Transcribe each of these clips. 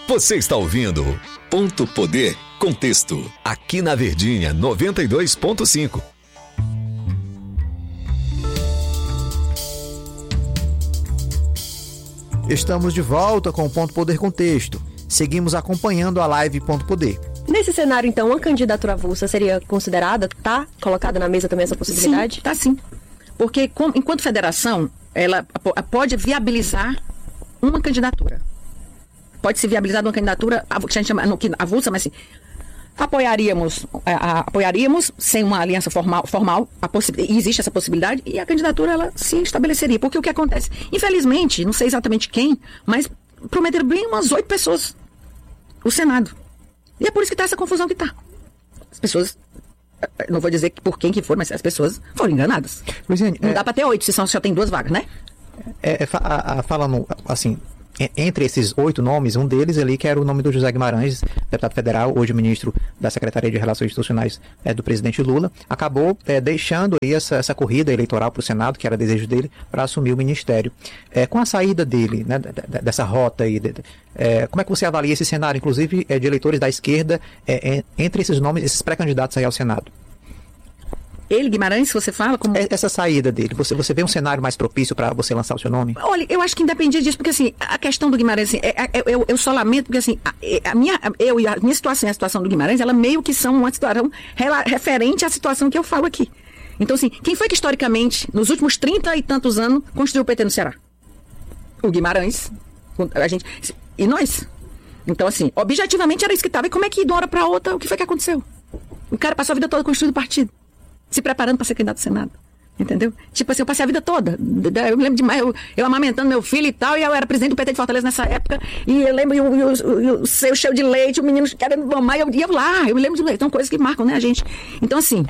Você está ouvindo Ponto Poder Contexto, aqui na Verdinha 92.5. Estamos de volta com o Ponto Poder Contexto. Seguimos acompanhando a live Ponto Poder. Nesse cenário, então, uma candidatura avulsa seria considerada? Tá colocada na mesa também essa possibilidade? Sim, tá sim. Porque, enquanto federação, ela pode viabilizar uma candidatura. Pode se viabilizar uma candidatura, que a gente chama avulsa, mas assim, apoiaríamos sem uma aliança formal e existe essa possibilidade, e a candidatura ela se estabeleceria. Porque o que acontece? Infelizmente, não sei exatamente quem, mas prometeram bem umas 8 pessoas o Senado. E é por isso que está essa confusão que está. As pessoas, não vou dizer por quem que for, mas as pessoas foram enganadas. Luiziane, não dá para ter 8, se só tem 2 vagas, né? Falando assim, entre esses 8 nomes, um deles ali que era o nome do José Guimarães, deputado federal, hoje ministro da Secretaria de Relações Institucionais do presidente Lula, acabou deixando aí essa corrida eleitoral para o Senado, que era desejo dele, para assumir o ministério. Com a saída dele, né, dessa rota aí, como é que você avalia esse cenário, inclusive de eleitores da esquerda, entre esses nomes, esses pré-candidatos aí ao Senado? Ele, Guimarães, você fala? Como... Essa saída dele, você vê um cenário mais propício para você lançar o seu nome? Olha, eu acho que independe disso, porque assim, a questão do Guimarães, assim, eu só lamento, porque assim, a minha situação e a situação do Guimarães, ela meio que são uma situação referente à situação que eu falo aqui. Então assim, quem foi que historicamente, nos últimos 30 e tantos anos, construiu o PT no Ceará? O Guimarães, e nós. Então assim, objetivamente era isso que estava, e como é que de uma hora para outra, o que foi que aconteceu? O cara passou a vida toda construindo partido, se preparando para ser candidato ao Senado, entendeu? Tipo assim, eu passei a vida toda, eu me lembro demais, eu amamentando meu filho e tal, e eu era presidente do PT de Fortaleza nessa época, e eu lembro o seu cheio de leite, o menino querendo mamar, eu ia lá, eu me lembro de leite, então coisas que marcam, né, a gente? Então assim,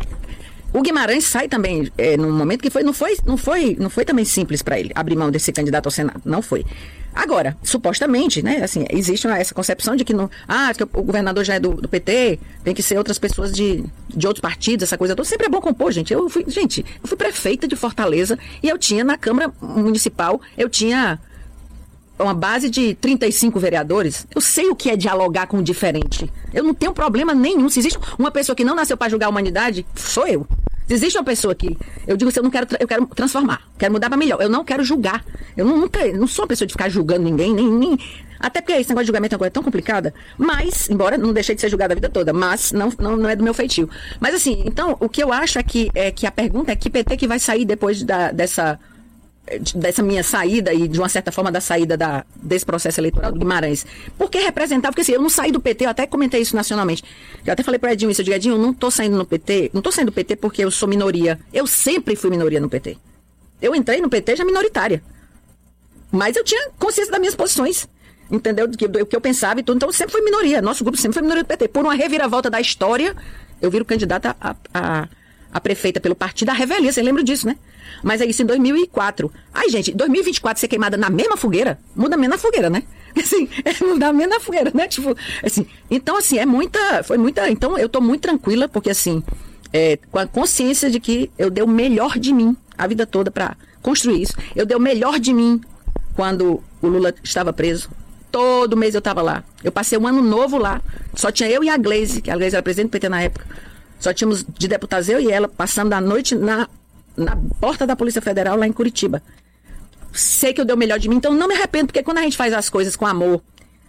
o Guimarães sai também num momento que não foi também simples para ele abrir mão desse candidato ao Senado, não foi. Agora, supostamente, né, assim, existe essa concepção de que, que o governador já é do PT, tem que ser outras pessoas de outros partidos, essa coisa toda. Sempre é bom compor, gente. Eu fui prefeita de Fortaleza e eu tinha na Câmara Municipal, eu tinha uma base de 35 vereadores. Eu sei o que é dialogar com o diferente. Eu não tenho problema nenhum. Se existe uma pessoa que não nasceu para julgar a humanidade, sou eu. Se existe uma pessoa que eu digo assim, eu quero transformar, quero mudar para melhor, eu não quero julgar. Eu não sou uma pessoa de ficar julgando ninguém, nem até porque esse negócio de julgamento é uma coisa tão complicada, mas, embora não deixei de ser julgada a vida toda, mas não é do meu feitio. Mas assim, então, o que eu acho é que a pergunta é que PT que vai sair depois dessa minha saída e, de uma certa forma, da saída desse processo eleitoral do Guimarães. Porque representava, porque assim, eu não saí do PT, eu até comentei isso nacionalmente. Eu até falei para o Edinho isso, eu digo, Edinho, eu não estou saindo do PT porque eu sou minoria. Eu sempre fui minoria no PT. Eu entrei no PT já minoritária. Mas eu tinha consciência das minhas posições, entendeu? Do que eu pensava e tudo. Então eu sempre fui minoria. Nosso grupo sempre foi minoria do PT. Por uma reviravolta da história, eu viro candidata a prefeita pelo partido da revelia. Você lembra disso, né? Mas é isso em 2004. Ai, gente, 2024 ser queimada na mesma fogueira, muda menos na fogueira, né? Assim, mudar menos na fogueira, né? Tipo, assim, então, assim, foi muita. Então, eu tô muito tranquila, porque, assim, com a consciência de que eu dei o melhor de mim a vida toda para construir isso. Eu dei o melhor de mim quando o Lula estava preso. Todo mês eu estava lá. Eu passei um ano novo lá. Só tinha eu e a Gleisi, que a Gleisi era presidente do PT na época. Só tínhamos de deputados eu e ela passando a noite na porta da Polícia Federal lá em Curitiba. Sei que eu dei o melhor de mim, então não me arrependo, porque quando a gente faz as coisas com amor,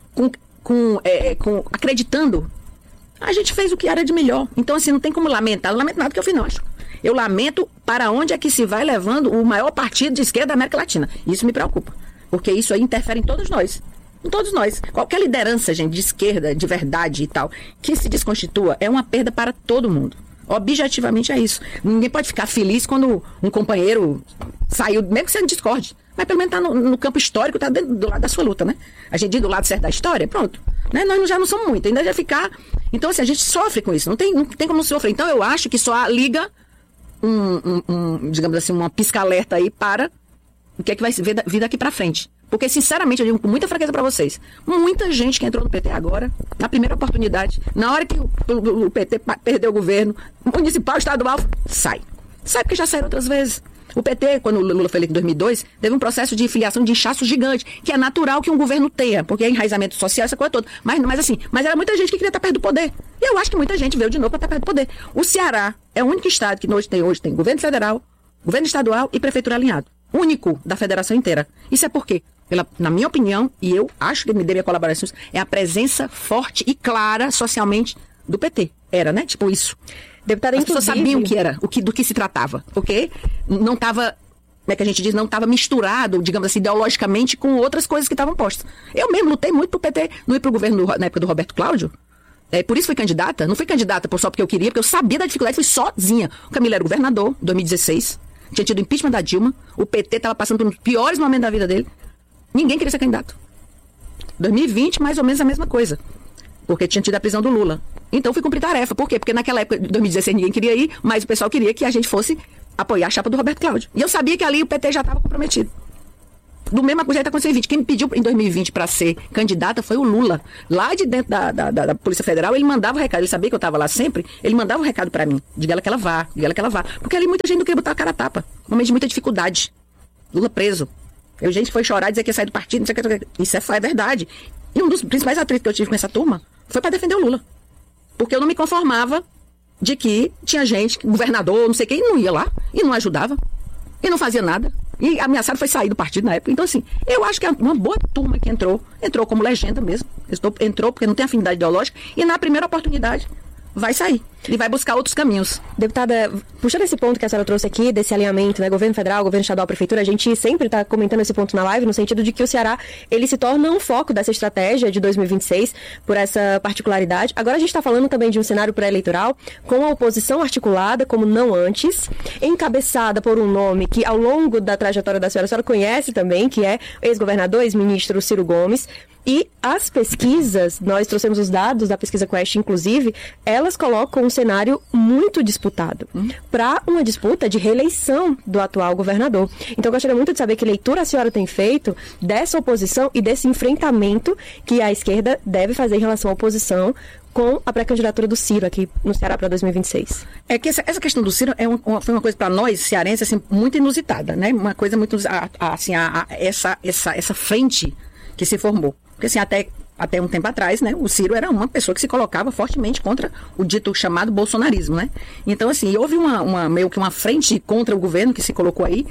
acreditando, a gente fez o que era de melhor. Então, assim, não tem como lamentar. Não lamento nada que eu fiz, não, acho. Eu lamento para onde é que se vai levando o maior partido de esquerda da América Latina. Isso me preocupa, porque isso aí interfere em todos nós. Em todos nós. Qualquer liderança, gente, de esquerda, de verdade e tal, que se desconstitua, é uma perda para todo mundo. Objetivamente é isso. Ninguém pode ficar feliz quando um companheiro saiu, mesmo que você não discorde. Mas pelo menos tá no campo histórico, tá do lado da sua luta, né? A gente diz do lado certo da história, pronto. Né? Nós já não somos muito, ainda já ficar... Então, assim, a gente sofre com isso. Não tem como sofrer. Então, eu acho que só liga digamos assim, uma pisca-alerta aí para o que é que vai vir daqui pra frente. Porque, sinceramente, eu digo com muita fraqueza pra vocês, muita gente que entrou no PT agora, na primeira oportunidade, na hora que o PT perdeu o governo municipal, estadual, sai porque já saíram outras vezes. O PT, quando o Lula foi eleito em 2002, teve um processo de filiação de inchaço gigante, que é natural que um governo tenha, porque é enraizamento social, essa coisa toda. Mas era muita gente que queria estar perto do poder. E eu acho que muita gente veio de novo para estar perto do poder. O Ceará é o único estado que hoje tem governo federal, governo estadual e prefeitura alinhado. Único da federação inteira. Isso é por quê? Na minha opinião, e eu acho que me deveria colaborar nisso, é a presença forte e clara socialmente do PT. Era, né? Tipo isso. Deputada, as pessoas sabiam que era, do que se tratava. Porque não estava, como é que a gente diz, não estava misturado, digamos assim, ideologicamente com outras coisas que estavam postas. Eu mesmo lutei muito pro PT, não ir pro governo na época do Roberto Cláudio. Por isso fui candidata. Não fui candidata só porque eu queria, porque eu sabia da dificuldade, fui sozinha. O Camilo era governador, em 2016. Tinha tido o impeachment da Dilma. O PT estava passando por um dos piores momentos da vida dele. Ninguém queria ser candidato. 2020, mais ou menos a mesma coisa. Porque tinha tido a prisão do Lula. Então fui cumprir tarefa. Por quê? Porque naquela época, de 2016, ninguém queria ir, mas o pessoal queria que a gente fosse apoiar a chapa do Roberto Cláudio. E eu sabia que ali o PT já estava comprometido. Do mesmo jeito que aconteceu em 2020. Quem me pediu em 2020 para ser candidata foi o Lula. Lá de dentro da Polícia Federal, ele mandava o recado. Ele sabia que eu estava lá sempre. Ele mandava o recado para mim. Diga ela que ela vá. Diga ela que ela vá. Porque ali muita gente não queria botar a cara a tapa. Momento de muita dificuldade. Lula preso. Gente foi chorar, dizer que ia sair do partido. Não sei o que. Isso é verdade. E um dos principais atritos que eu tive com essa turma foi para defender o Lula. Porque eu não me conformava de que tinha gente, governador, não sei quem, não ia lá e não ajudava. E não fazia nada. E ameaçado foi sair do partido na época. Então, assim, eu acho que é uma boa turma que entrou como legenda mesmo. Entrou porque não tem afinidade ideológica. E na primeira oportunidade vai sair. Ele vai buscar outros caminhos. Deputada, puxando esse ponto que a senhora trouxe aqui, desse alinhamento, né, governo federal, governo estadual, prefeitura, a gente sempre está comentando esse ponto na live, no sentido de que o Ceará, ele se torna um foco dessa estratégia de 2026, por essa particularidade. Agora a gente está falando também de um cenário pré-eleitoral, com a oposição articulada, como não antes, encabeçada por um nome que, ao longo da trajetória da senhora, a senhora conhece também, que é ex-governador, ex-ministro Ciro Gomes. E as pesquisas, nós trouxemos os dados da pesquisa Quest, inclusive, elas colocam um cenário muito disputado para uma disputa de reeleição do atual governador. Então, eu gostaria muito de saber que leitura a senhora tem feito dessa oposição e desse enfrentamento que a esquerda deve fazer em relação à oposição com a pré-candidatura do Ciro aqui no Ceará para 2026. É que essa questão do Ciro foi uma coisa para nós, cearenses, assim, muito inusitada, né? Uma coisa muito, assim, essa frente que se formou. Porque assim, até um tempo atrás, né, o Ciro era uma pessoa que se colocava fortemente contra o dito chamado bolsonarismo, né? Então, assim, houve meio que uma frente contra o governo que se colocou aí.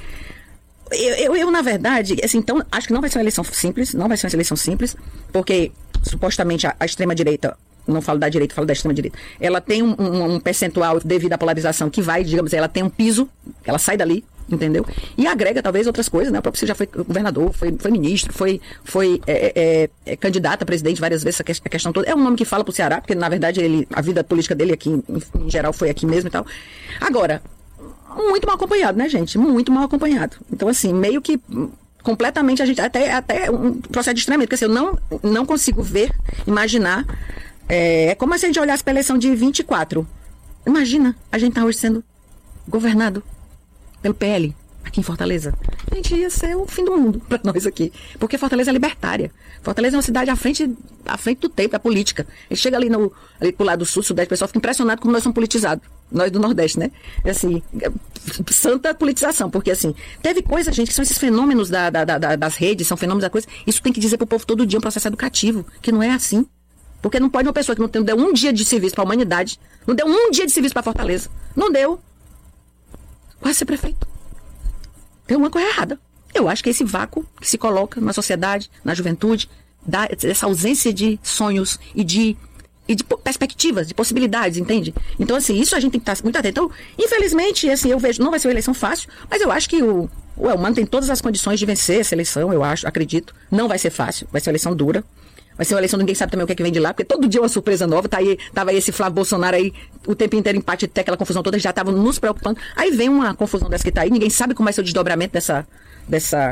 Eu na verdade, assim, então, acho que não vai ser uma eleição simples, porque supostamente a extrema-direita, não falo da direita, falo da extrema-direita, ela tem um percentual devido à polarização que vai, digamos, ela tem um piso, ela sai dali, entendeu? E agrega talvez outras coisas, né? O próprio Ciro já foi governador, foi ministro, foi candidato a presidente várias vezes, a questão toda. É um nome que fala pro Ceará, porque na verdade a vida política dele aqui, em geral, foi aqui mesmo e tal. Agora, muito mal acompanhado, né, gente? Muito mal acompanhado. Então, assim, meio que completamente a gente, até um processo de estranhamento, porque assim, eu não consigo imaginar, é como se a gente olhasse para a eleição de 24. Imagina, a gente tá hoje sendo governado pelo PL, aqui em Fortaleza. Gente, ia ser o fim do mundo para nós aqui. Porque Fortaleza é libertária. Fortaleza é uma cidade à frente do tempo, da política. Ele chega ali pro lado do sul, sudeste, o pessoal fica impressionado como nós somos politizados. Nós do Nordeste, né? Assim, santa politização, porque assim, teve coisa, gente, que são esses fenômenos das redes, são fenômenos da coisa. Isso tem que dizer pro povo todo dia, um processo educativo, que não é assim. Porque não pode uma pessoa que não deu um dia de serviço para a humanidade, não deu um dia de serviço para Fortaleza. Não deu. Quase ser prefeito. Tem uma coisa errada. Eu acho que esse vácuo que se coloca na sociedade, na juventude, essa ausência de sonhos e de perspectivas, de possibilidades, entende? Então, assim, isso a gente tem que estar muito atento. Então, infelizmente, assim, eu vejo, não vai ser uma eleição fácil, mas eu acho que o Elmano tem todas as condições de vencer essa eleição, eu acho, acredito. Não vai ser fácil, vai ser uma eleição dura. Vai ser uma eleição, ninguém sabe também o que é que vem de lá, porque todo dia é uma surpresa nova. Tava aí esse Flávio Bolsonaro aí, o tempo inteiro empate, até aquela confusão toda, já estavam nos preocupando. Aí vem uma confusão dessa que tá aí, ninguém sabe como vai ser o desdobramento dessa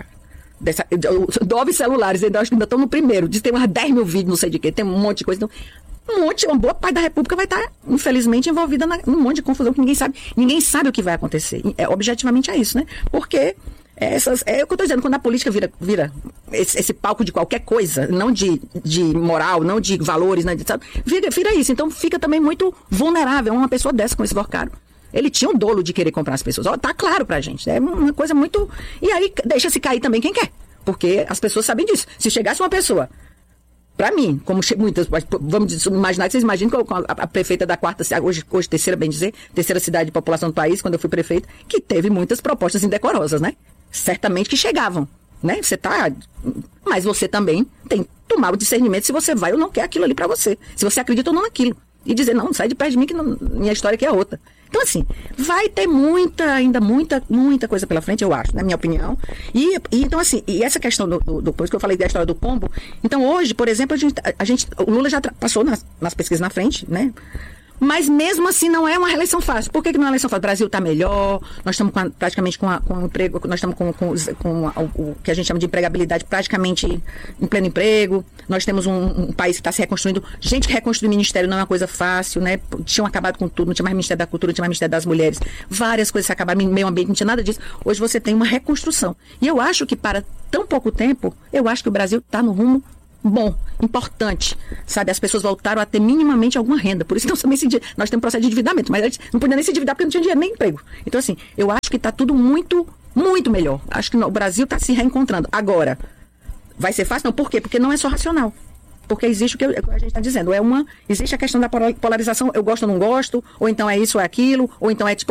9 celulares, ainda acho que ainda estão no primeiro. Diz que tem umas 10 mil vídeos, não sei de quê, tem um monte de coisa. Então, uma boa parte da República vai estar, infelizmente, envolvida num monte de confusão que ninguém sabe o que vai acontecer. Objetivamente é isso, né? Porque é o que eu estou dizendo, quando a política vira esse palco de qualquer coisa, não de moral, não de valores, né, sabe? Vira isso. Então fica também muito vulnerável uma pessoa dessa com esse vocabulário. Ele tinha um dolo de querer comprar as pessoas. Tá claro pra gente. É uma coisa muito... E aí deixa-se cair também quem quer. Porque as pessoas sabem disso. Se chegasse uma pessoa... Para mim, como muitas, vamos imaginar que vocês imaginem que a prefeita da quarta, hoje terceira, bem dizer, terceira cidade de população do país, quando eu fui prefeita, que teve muitas propostas indecorosas, né? Certamente que chegavam, né? Mas você também tem que tomar o discernimento se você vai ou não quer aquilo ali para você. Se você acredita ou não naquilo. E dizer, não, sai de perto de mim que minha história aqui é outra. Então, assim, vai ter muita coisa pela frente, eu acho, na minha opinião. E então, assim, e essa questão por isso que eu falei da história do pombo. Então, hoje, por exemplo, o Lula já passou nas pesquisas na frente, né? Mas mesmo assim não é uma reeleição fácil. Por que não é uma eleição fácil? O Brasil está melhor, nós estamos praticamente com o emprego, nós estamos com o que a gente chama de empregabilidade praticamente em pleno emprego, nós temos um país que está se reconstruindo. Gente, reconstruir ministério não é uma coisa fácil, né? Tinham acabado com tudo, não tinha mais Ministério da Cultura, não tinha mais Ministério das Mulheres, várias coisas se acabaram, meio ambiente, não tinha nada disso. Hoje você tem uma reconstrução. E eu acho que para tão pouco tempo, eu acho que o Brasil está no rumo bom, importante, sabe? As pessoas voltaram a ter minimamente alguma renda. Por isso nós temos processo de endividamento, mas a gente não podia nem se endividar porque não tinha dinheiro nem emprego. Então, assim, eu acho que está tudo muito, muito melhor. Acho que o Brasil está se reencontrando. Agora, vai ser fácil? Não. Por quê? Porque não é só racional. Porque existe o que a gente está dizendo. Existe a questão da polarização, eu gosto ou não gosto, ou então é isso ou é aquilo, ou então é tipo